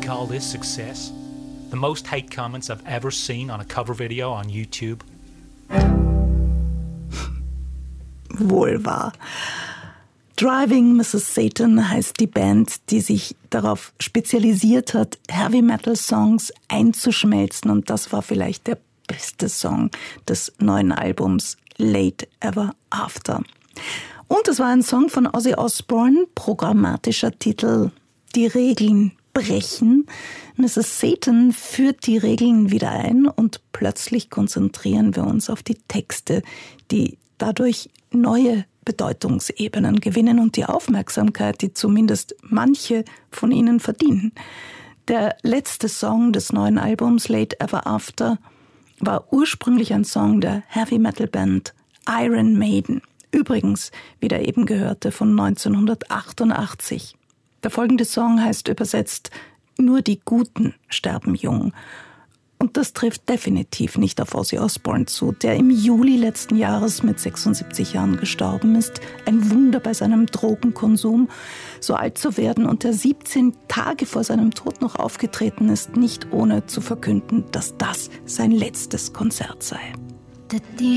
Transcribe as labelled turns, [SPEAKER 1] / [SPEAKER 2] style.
[SPEAKER 1] call this success? The most hate comments I've ever seen on a cover video on YouTube.
[SPEAKER 2] Wohl wahr. Driving Mrs. Satan heißt die Band, die sich darauf spezialisiert hat, Heavy-Metal-Songs einzuschmelzen. Und das war vielleicht der beste Song des neuen Albums Late Ever After. Und es war ein Song von Ozzy Osbourne, programmatischer Titel Die Regeln brechen. Mrs. Satan führt die Regeln wieder ein und plötzlich konzentrieren wir uns auf die Texte, die dadurch neue Bedeutungsebenen gewinnen und die Aufmerksamkeit, die zumindest manche von ihnen verdienen. Der letzte Song des neuen Albums Late Ever After war ursprünglich ein Song der Heavy-Metal-Band Iron Maiden. Übrigens, wie der eben gehörte, von 1988. Der folgende Song heißt übersetzt Nur die Guten sterben jung. Und das trifft definitiv nicht auf Ozzy Osbourne zu, der im Juli letzten Jahres mit 76 Jahren gestorben ist. Ein Wunder bei seinem Drogenkonsum, so alt zu werden und der 17 Tage vor seinem Tod noch aufgetreten ist, nicht ohne zu verkünden, dass das sein letztes Konzert sei.